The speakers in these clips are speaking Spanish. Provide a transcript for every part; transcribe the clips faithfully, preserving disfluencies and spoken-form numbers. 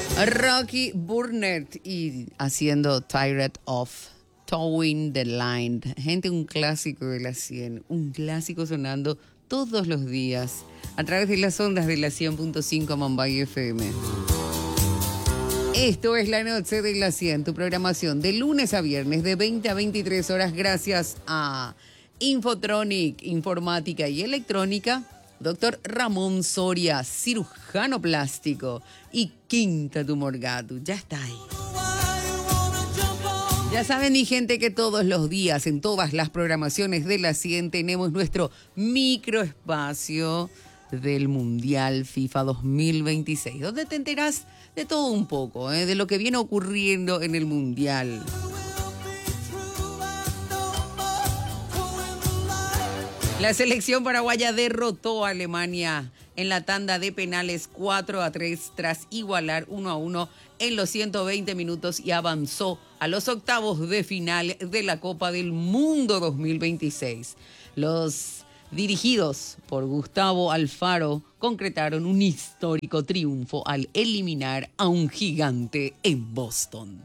Rocky Burnett y haciendo Tired of Towing the Line. Gente, un clásico de la cien, un clásico sonando todos los días a través de las ondas de la cien punto cinco Mumbai F M. Esto es La Noche de la cien, tu programación de lunes a viernes de veinte a veintitrés horas gracias a Infotronic, Informática y Electrónica, doctor Ramón Soria, cirujano plástico, y Quinta Tumor Gatu. Ya está ahí. Ya saben, mi gente, que todos los días, en todas las programaciones de la cien, tenemos nuestro microespacio del Mundial FIFA dos mil veintiséis, donde te enterás de todo un poco, ¿eh? de lo que viene ocurriendo en el Mundial. La selección paraguaya derrotó a Alemania en la tanda de penales cuatro a tres tras igualar uno a uno en los ciento veinte minutos y avanzó a los octavos de final de la Copa del Mundo dos mil veintiséis. Los dirigidos por Gustavo Alfaro concretaron un histórico triunfo al eliminar a un gigante en Boston.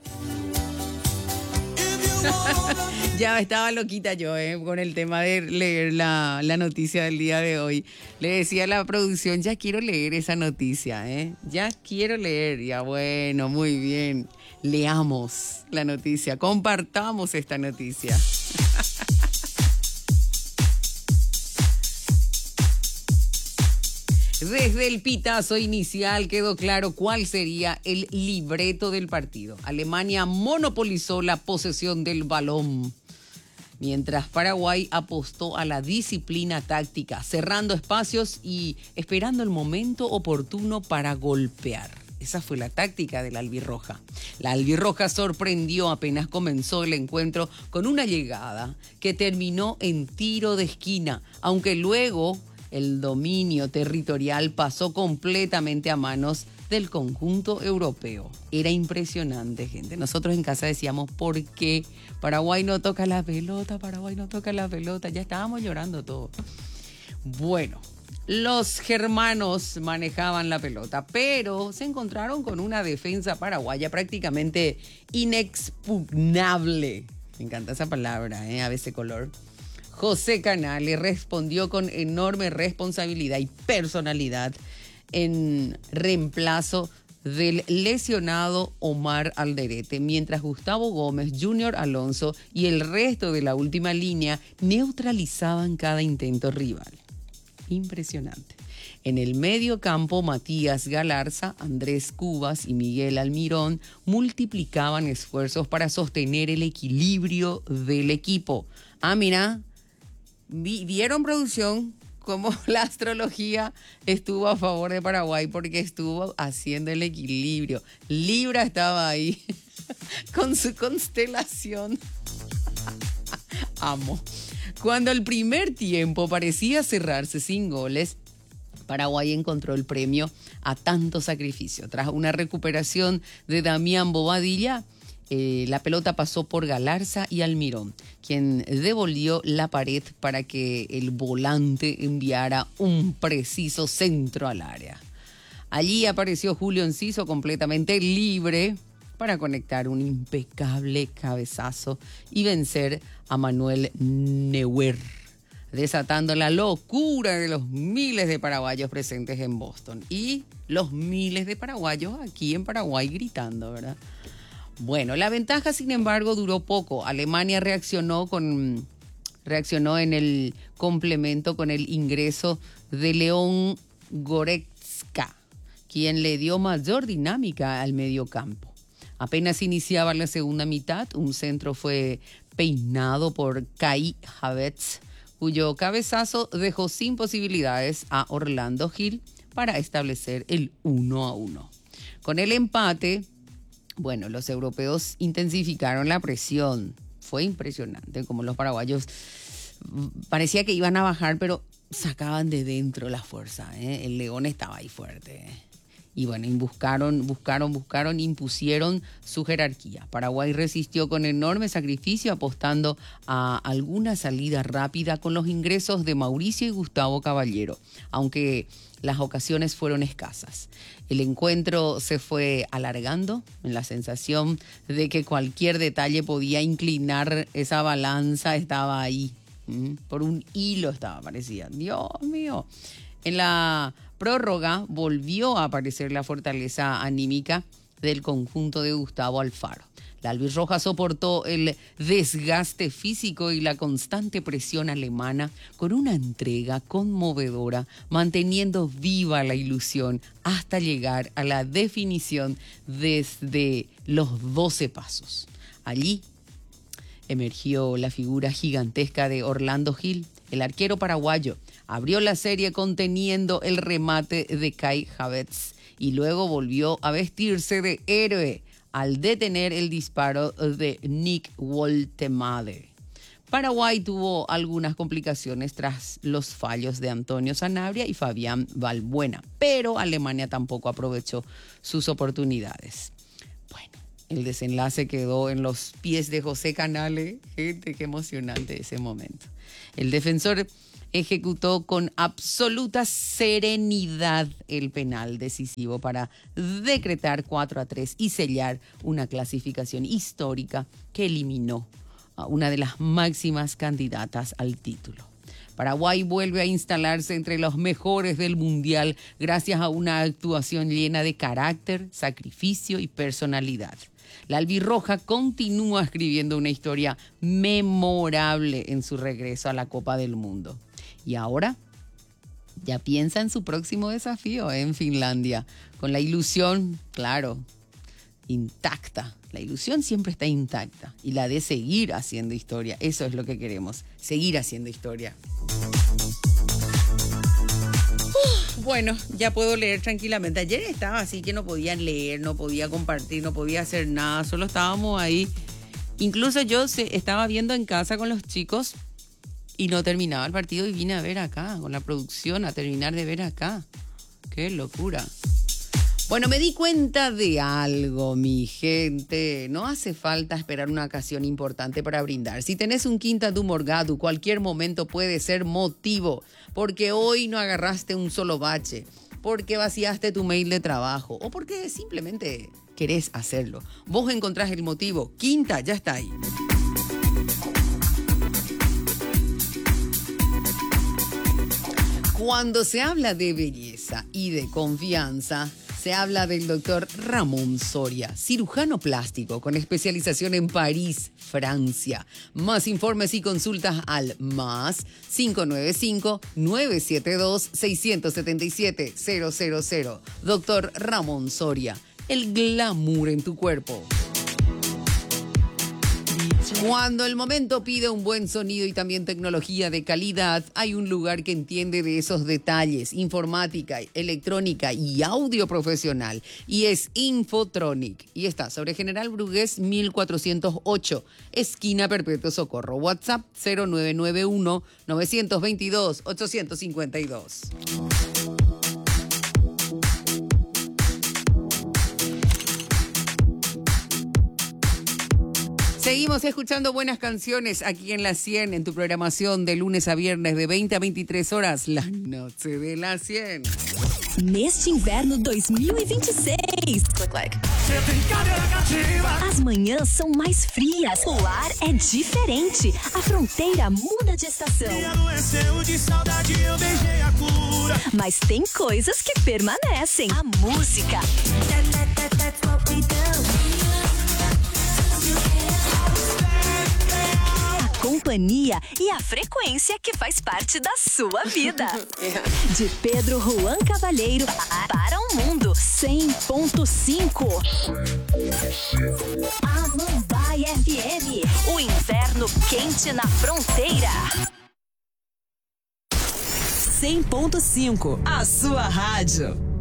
Ya estaba loquita yo eh, con el tema de leer la, la noticia del día de hoy. Le decía a la producción, ya quiero leer esa noticia, ¿eh? Ya quiero leer. Ya bueno, muy bien. Leamos la noticia, compartamos esta noticia. Desde el pitazo inicial quedó claro cuál sería el libreto del partido. Alemania monopolizó la posesión del balón, mientras Paraguay apostó a la disciplina táctica, cerrando espacios y esperando el momento oportuno para golpear. Esa fue la táctica de la albirroja. La albirroja sorprendió apenas comenzó el encuentro con una llegada que terminó en tiro de esquina, aunque luego el dominio territorial pasó completamente a manos del conjunto europeo. Era impresionante, gente. Nosotros en casa decíamos, ¿por qué Paraguay no toca la pelota? Paraguay no toca la pelota. Ya estábamos llorando todo. Bueno, los germanos manejaban la pelota, pero se encontraron con una defensa paraguaya prácticamente inexpugnable. Me encanta esa palabra, ¿eh? A veces color. José Canale respondió con enorme responsabilidad y personalidad en reemplazo del lesionado Omar Alderete, mientras Gustavo Gómez, Junior Alonso y el resto de la última línea neutralizaban cada intento rival. Impresionante. En el medio campo, Matías Galarza, Andrés Cubas y Miguel Almirón multiplicaban esfuerzos para sostener el equilibrio del equipo. Ah, mira, ¿vieron, producción, cómo la astrología estuvo a favor de Paraguay? Porque estuvo haciendo el equilibrio. Libra estaba ahí con su constelación. Amo. Cuando el primer tiempo parecía cerrarse sin goles, Paraguay encontró el premio a tanto sacrificio. Tras una recuperación de Damián Bobadilla, eh, la pelota pasó por Galarza y Almirón, quien devolvió la pared para que el volante enviara un preciso centro al área. Allí apareció Julio Enciso completamente libre para conectar un impecable cabezazo y vencer a Manuel Neuer, desatando la locura de los miles de paraguayos presentes en Boston y los miles de paraguayos aquí en Paraguay gritando, ¿verdad? Bueno, la ventaja, sin embargo, duró poco. Alemania reaccionó con reaccionó en el complemento con el ingreso de León Goretzka, quien le dio mayor dinámica al mediocampo. Apenas iniciaba la segunda mitad, un centro fue peinado por Kai Havertz, cuyo cabezazo dejó sin posibilidades a Orlando Gil para establecer el uno a uno. Con el empate, bueno, los europeos intensificaron la presión. Fue impresionante como los paraguayos parecía que iban a bajar, pero sacaban de dentro la fuerza, ¿eh? El León estaba ahí fuerte. Y bueno, buscaron, buscaron, buscaron, impusieron su jerarquía. Paraguay resistió con enorme sacrificio, apostando a alguna salida rápida con los ingresos de Mauricio y Gustavo Caballero, aunque las ocasiones fueron escasas. El encuentro se fue alargando en la sensación de que cualquier detalle podía inclinar esa balanza, estaba ahí. ¿Mm? Por un hilo estaba, parecía. Dios mío. En la prórroga volvió a aparecer la fortaleza anímica del conjunto de Gustavo Alfaro. La albirroja soportó el desgaste físico y la constante presión alemana con una entrega conmovedora, manteniendo viva la ilusión hasta llegar a la definición desde los doce pasos. Allí emergió la figura gigantesca de Orlando Gil, el arquero paraguayo. Abrió la serie conteniendo el remate de Kai Havertz y luego volvió a vestirse de héroe al detener el disparo de Nick Woltemade. Paraguay tuvo algunas complicaciones tras los fallos de Antonio Sanabria y Fabián Valbuena, pero Alemania tampoco aprovechó sus oportunidades. Bueno, el desenlace quedó en los pies de José Canale. Gente, qué emocionante ese momento. El defensor ejecutó con absoluta serenidad el penal decisivo para decretar cuatro a tres y sellar una clasificación histórica que eliminó a una de las máximas candidatas al título. Paraguay vuelve a instalarse entre los mejores del Mundial gracias a una actuación llena de carácter, sacrificio y personalidad. La albirroja continúa escribiendo una historia memorable en su regreso a la Copa del Mundo. Y ahora ya piensa en su próximo desafío en Finlandia, con la ilusión, claro, intacta. La ilusión siempre está intacta y la de seguir haciendo historia. Eso es lo que queremos, seguir haciendo historia. Uf, bueno, ya puedo leer tranquilamente. Ayer estaba así que no podía leer, no podía compartir, no podía hacer nada. Solo estábamos ahí. Incluso yo se, estaba viendo en casa con los chicos y no terminaba el partido y vine a ver acá, con la producción, a terminar de ver acá. ¡Qué locura! Bueno, me di cuenta de algo, mi gente. No hace falta esperar una ocasión importante para brindar. Si tenés un Quinta do Morgado, cualquier momento puede ser motivo. Porque hoy no agarraste un solo bache, porque vaciaste tu mail de trabajo o porque simplemente querés hacerlo. Vos encontrás el motivo. Quinta ya está ahí. Cuando se habla de belleza y de confianza, se habla del doctor Ramón Soria, cirujano plástico con especialización en París, Francia. Más informes y consultas al más cinco nueve cinco, nueve siete dos, seis siete siete, cero cero cero. Doctor Ramón Soria, el glamour en tu cuerpo. Cuando el momento pide un buen sonido y también tecnología de calidad, hay un lugar que entiende de esos detalles: informática, electrónica y audio profesional. Y es Infotronic. Y está sobre General Brugués mil cuatrocientos ocho, esquina Perpetuo Socorro. WhatsApp cero nueve nueve uno, nueve dos dos, ocho cinco dos. Seguimos escuchando buenas canciones aquí en La cien, en tu programación de lunes a viernes de veinte a veintitrés horas, la noche de La cien. Neste inverno dois mil e vinte e seis, click like. As manhãs são mais frias, o ar é diferente, a fronteira muda de estação. Mas tem coisas que permanecem. A música. Companhia e a frequência que faz parte da sua vida. De Pedro Juan Cavalheiro para o mundo. cem ponto cinco. Amambai F M. O inverno quente na fronteira. cem ponto cinco. A sua rádio.